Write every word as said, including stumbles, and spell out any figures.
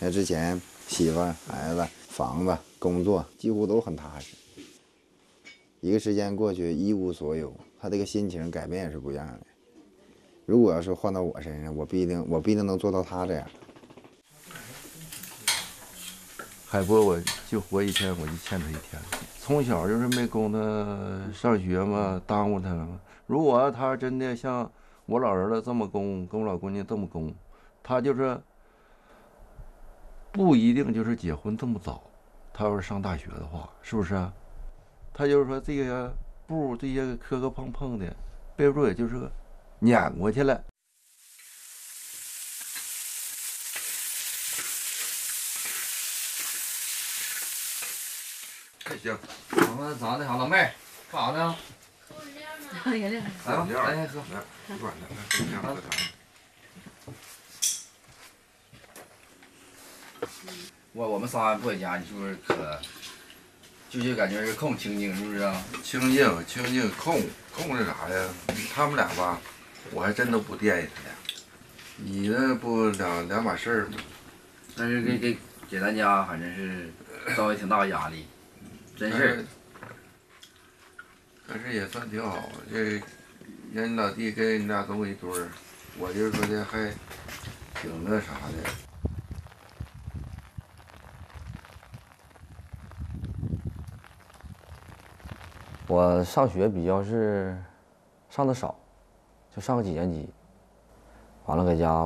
那之前媳妇、孩子、房子、工作几乎都很踏实。一个时间过去，一无所有，他这个心情改变也是不一样的。如果要是换到我身上，我必定我必定能做到他这样。 海波，我就活一天，我就欠他一天。从小就是没供他上学嘛，耽误他了嘛。如果他真的像我老儿子这么供，跟我老姑娘这么供，他就是不一定就是结婚这么早。他要是上大学的话，是不是啊？他就是说这个步这些磕磕碰碰的，背不住也就是个撵过去了。还行。 咱们咋的？好，老妹儿，干啥呢？ 喝饮料。 来吧，来喝。 来，一碗的，来，喝汤。 我我们仨不在家，你是不是可就就感觉是空清静，是不是啊？ 清静清静，空空是啥呀？他们俩吧，我还真都不惦记他俩。你那不两两码事儿吗？ 但是给给给咱家反正是造成挺大压力，真是。 但是也算挺好，这人老弟跟你俩都一堆儿，我就是说的还挺那啥的。 我上学比较是上的少，就上个几年级，完了搁家